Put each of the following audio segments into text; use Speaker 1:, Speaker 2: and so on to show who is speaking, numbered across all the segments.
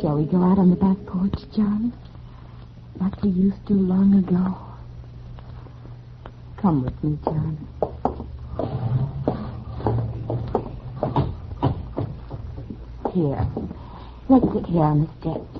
Speaker 1: Shall we go out on the back porch, John? Like we used to long ago. Come with me, John. Here. Let's sit here on the steps.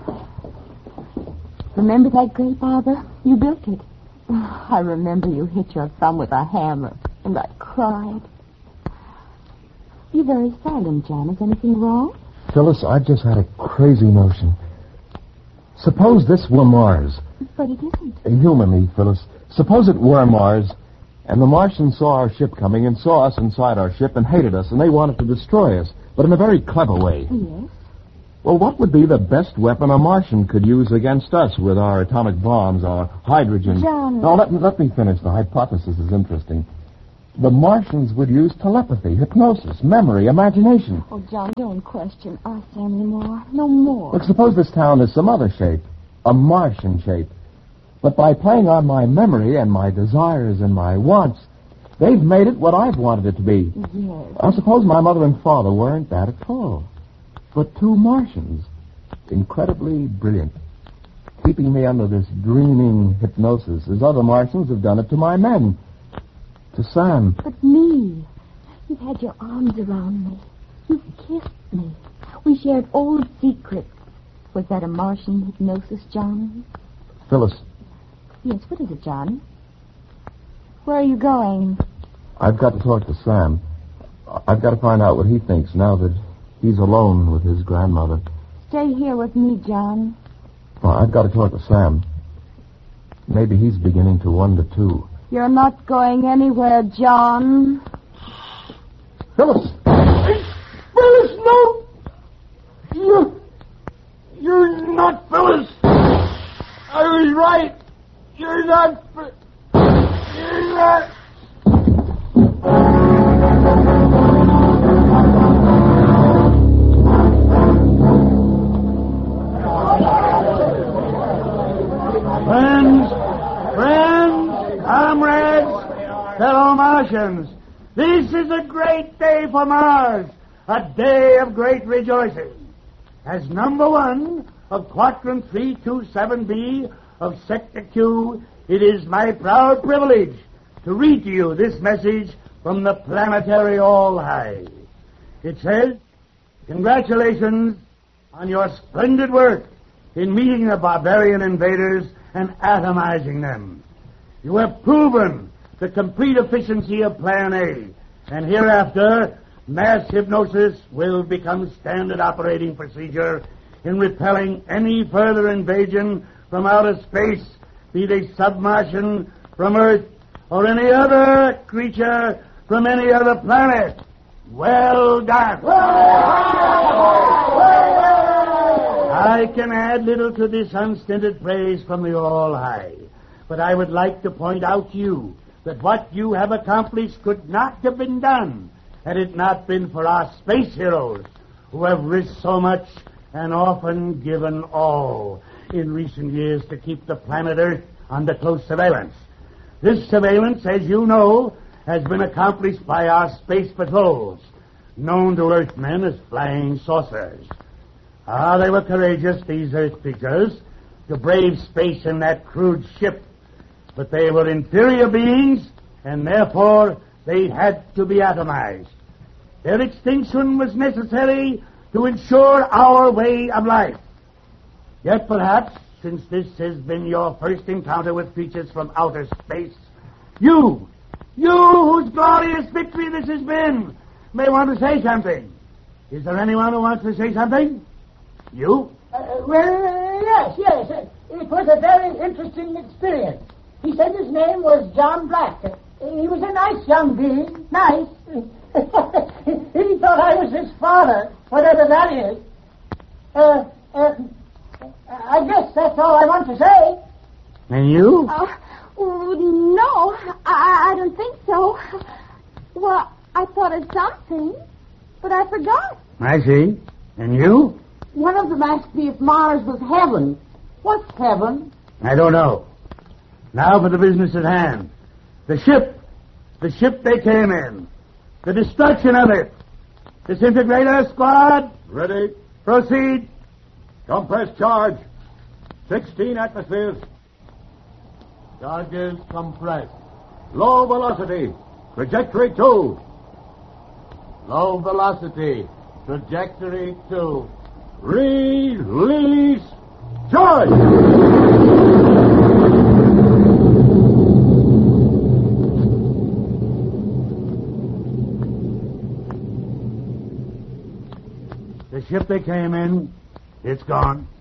Speaker 1: Remember that grape arbor? You built it. Oh, I remember you hit your thumb with a hammer, and I cried. You're very silent, John. Is anything wrong?
Speaker 2: Phyllis, I've just had a crazy notion. Suppose this were Mars.
Speaker 1: But it isn't.
Speaker 2: Humanly, Phyllis. Suppose it were Mars, and the Martians saw our ship coming and saw us inside our ship and hated us, and they wanted to destroy us, but in a very clever way.
Speaker 1: Yes.
Speaker 2: Well, what would be the best weapon a Martian could use against us with our atomic bombs, our hydrogen?
Speaker 1: John.
Speaker 2: No, let me finish. The hypothesis is interesting. The Martians would use telepathy, hypnosis, memory, imagination.
Speaker 1: Oh, John, don't question us anymore. No more.
Speaker 2: Look, suppose this town is some other shape, a Martian shape. But by playing on my memory and my desires and my wants, they've made it what I've wanted it to be.
Speaker 1: Yes.
Speaker 2: I suppose my mother and father weren't that at all. But two Martians, incredibly brilliant, keeping me under this dreaming hypnosis, as other Martians have done it to my men. To Sam.
Speaker 1: But me. You've had your arms around me. You've kissed me. We shared old secrets. Was that a Martian hypnosis, John?
Speaker 2: Phyllis.
Speaker 1: Yes, what is it, John? Where are you going?
Speaker 2: I've got to talk to Sam. I've got to find out what he thinks now that he's alone with his grandmother.
Speaker 1: Stay here with me, John.
Speaker 2: Well, I've got to talk to Sam. Maybe he's beginning to wonder, too.
Speaker 1: You're not going anywhere, John.
Speaker 2: Phyllis! Phyllis, no! You're not Phyllis! I was right! You're not... You're not...
Speaker 3: Friends, comrades, fellow Martians, this is a great day for Mars, a day of great rejoicing. As number one of Quadrant 327B of Sector Q, it is my proud privilege to read to you this message from the planetary All-High. It says, congratulations on your splendid work in meeting the barbarian invaders and atomizing them. You have proven the complete efficiency of Plan A, and hereafter, mass hypnosis will become standard operating procedure in repelling any further invasion from outer space, be they submartian, from Earth, or any other creature from any other planet. Well done. I can add little to this unstinted praise from the All-High, but I would like to point out to you that what you have accomplished could not have been done had it not been for our space heroes who have risked so much and often given all in recent years to keep the planet Earth under close surveillance. This surveillance, as you know, has been accomplished by our space patrols, known to Earthmen as flying saucers. They were courageous, these Earth creatures, to brave space in that crude ship. But they were inferior beings, and therefore they had to be atomized. Their extinction was necessary to ensure our way of life. Yet perhaps, since this has been your first encounter with creatures from outer space, you whose glorious victory this has been, may want to say something. Is there anyone who wants to say something? You?
Speaker 4: Yes. It was a very interesting experience. He said his name was John Black. He was a nice young being. Nice. He thought I was his father, whatever that is. I guess that's all I want to say.
Speaker 3: And you?
Speaker 1: No, I don't think so. Well, I thought of something, but I forgot.
Speaker 3: I see. And you?
Speaker 4: One of them asked me if Mars was heaven. What's heaven?
Speaker 3: I don't know. Now for the business at hand. The ship they came in. The destruction of it. Disintegrator squad.
Speaker 2: Ready?
Speaker 3: Proceed.
Speaker 5: Compress charge. 16 atmospheres.
Speaker 3: Charges compressed.
Speaker 5: Low velocity. Trajectory 2.
Speaker 3: Low velocity. Trajectory 2.
Speaker 5: Release. Charge!
Speaker 3: The ship they came in, it's gone.